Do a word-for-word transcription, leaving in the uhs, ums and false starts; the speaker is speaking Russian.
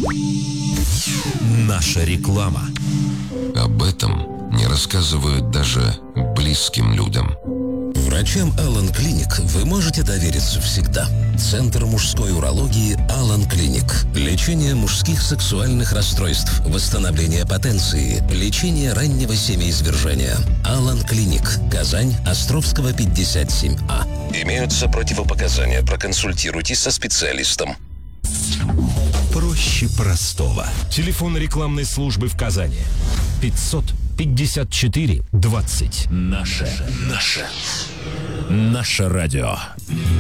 Наша реклама. Об этом не рассказывают даже близким людям. Врачам Алан Клиник вы можете довериться всегда. Центр мужской урологии Алан Клиник. Лечение мужских сексуальных расстройств, восстановление потенции, лечение раннего семяизвержения. Алан Клиник. Казань, Островского, пятьдесят семь А. Имеются противопоказания. Проконсультируйтесь со специалистом. Проще простого. Телефон рекламной службы в Казани. пятьсот пятьдесят четыре двадцать. Наше. Наше. Наше радио.